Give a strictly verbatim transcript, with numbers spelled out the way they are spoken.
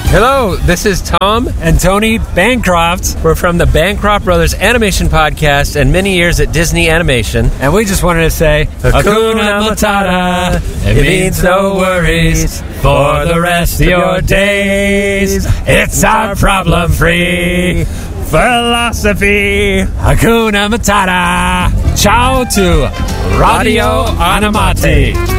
Hello, this is Tom and Tony Bancroft. We're from the Bancroft Brothers Animation Podcast and many years at Disney Animation. And we just wanted to say, Hakuna Matata. It means no worries for the rest of your days. It's our problem-free philosophy. Hakuna Matata. Ciao to Radio Animati.